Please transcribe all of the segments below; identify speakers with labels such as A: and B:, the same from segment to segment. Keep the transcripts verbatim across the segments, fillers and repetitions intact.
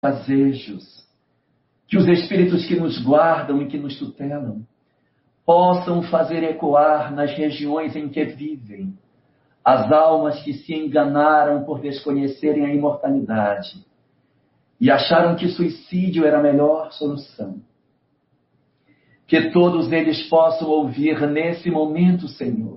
A: desejos, que os espíritos que nos guardam e que nos tutelam possam fazer ecoar nas regiões em que vivem as almas que se enganaram por desconhecerem a imortalidade e acharam que suicídio era a melhor solução. Que todos eles possam ouvir nesse momento, Senhor,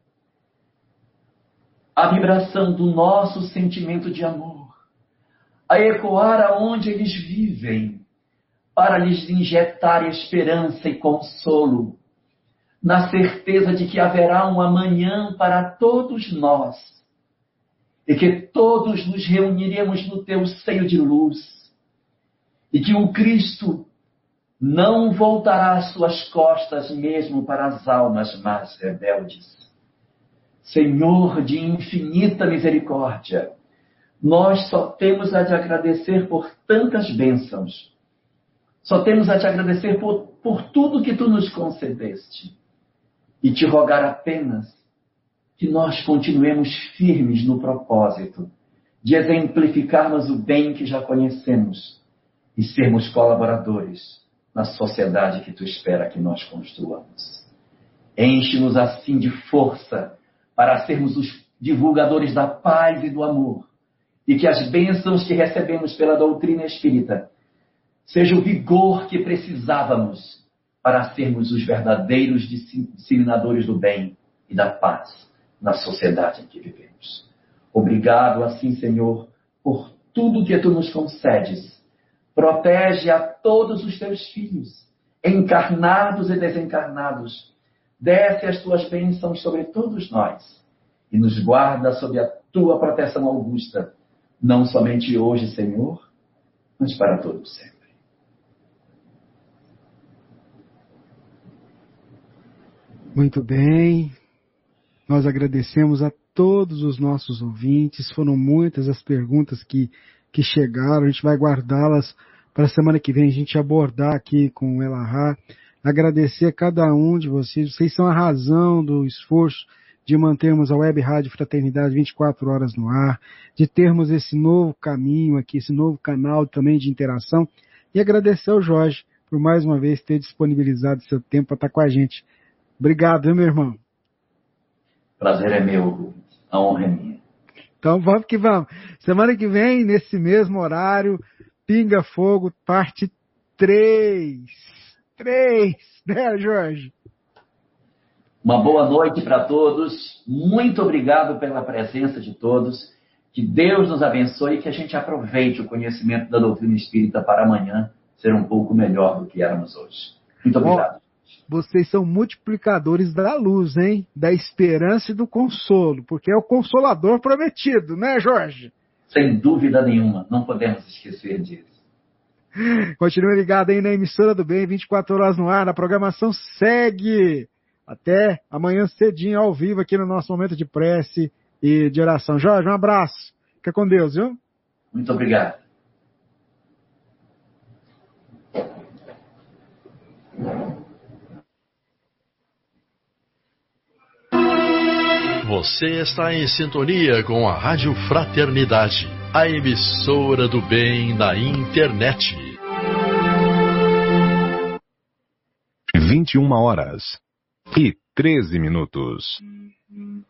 A: a vibração do nosso sentimento de amor, a ecoar aonde eles vivem, para lhes injetar esperança e consolo, na certeza de que haverá um amanhã para todos nós, e que todos nos reuniremos no teu seio de luz, e que o Cristo não voltará as suas costas mesmo para as almas mais rebeldes. Senhor de infinita misericórdia, nós só temos a te agradecer por tantas bênçãos, só temos a te agradecer por, por tudo que tu nos concedeste, e te rogar apenas que nós continuemos firmes no propósito de exemplificarmos o bem que já conhecemos e sermos colaboradores na sociedade que tu espera que nós construamos. Enche-nos assim de força para sermos os divulgadores da paz e do amor, e que as bênçãos que recebemos pela doutrina espírita seja o vigor que precisávamos para sermos os verdadeiros disseminadores do bem e da paz na sociedade em que vivemos. Obrigado, assim, Senhor, por tudo que tu nos concedes. Protege a todos os teus filhos, encarnados e desencarnados. Desce as tuas bênçãos sobre todos nós e nos guarda sob a tua proteção augusta, não somente hoje, Senhor, mas para todos sempre.
B: Muito bem, nós agradecemos a todos os nossos ouvintes, foram muitas as perguntas que, que chegaram, a gente vai guardá-las para a semana que vem, a gente abordar aqui com o Elahá, agradecer a cada um de vocês, vocês são a razão do esforço de mantermos a Web Rádio Fraternidade vinte e quatro horas no ar, de termos esse novo caminho aqui, esse novo canal também de interação, e agradecer ao Jorge por mais uma vez ter disponibilizado seu tempo para estar com a gente. Obrigado, hein, meu irmão?
A: Prazer é meu, a honra é minha.
B: Então vamos que vamos. Semana que vem, nesse mesmo horário, Pinga Fogo, parte três. três, né, Jorge?
A: Uma boa noite para todos. Muito obrigado pela presença de todos. Que Deus nos abençoe e que a gente aproveite o conhecimento da doutrina espírita para amanhã ser um pouco melhor do que éramos hoje. Muito obrigado.
B: Bom, vocês são multiplicadores da luz, hein? Da esperança e do consolo, porque é o consolador prometido, né, Jorge?
A: Sem dúvida nenhuma, não podemos esquecer disso.
B: Continue ligado aí na emissora do bem, vinte e quatro horas no ar, a programação segue. Até amanhã cedinho, ao vivo, aqui no nosso momento de prece e de oração. Jorge, um abraço. Fica com Deus, viu?
A: Muito obrigado.
C: Você está em sintonia com a Rádio Fraternidade, a emissora do bem na internet.
D: vinte e uma horas e treze minutos.